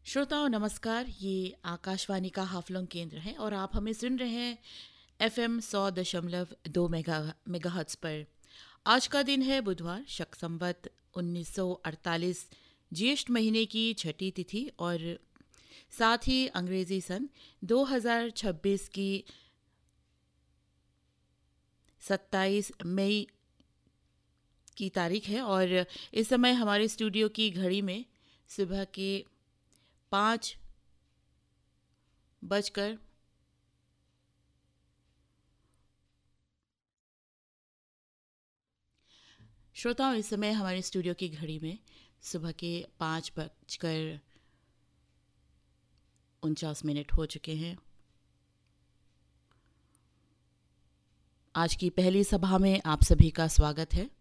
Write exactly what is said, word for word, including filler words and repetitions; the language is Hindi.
श्रोताओं नमस्कार, ये आकाशवाणी का हाफलंग केंद्र है और आप हमें सुन रहे हैं एफ एम सौ दशमलव दो मेगा मेगाहर्ट्ज़ पर। आज का दिन है बुधवार, शक संवत उन्नीस सौ अड़तालीस, ज्येष्ठ महीने की छठी तिथि और साथ ही अंग्रेजी सन दो हज़ार छब्बीस की सत्ताईस मई की तारीख है। और इस समय हमारे स्टूडियो की घड़ी में सुबह के पाँच बजकर श्रोताओं इस समय हमारे स्टूडियो की घड़ी में सुबह के पाँच बजकर उनचास मिनट हो चुके हैं। आज की पहली सभा में आप सभी का स्वागत है।